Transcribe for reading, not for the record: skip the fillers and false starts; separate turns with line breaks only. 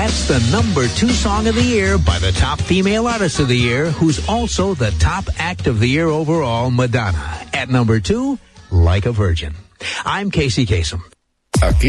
That's the number 2 song of the year by the top female artist of the year, who's also the top act of the year overall, Madonna. At number 2, Like a Virgin. I'm Casey Kasem.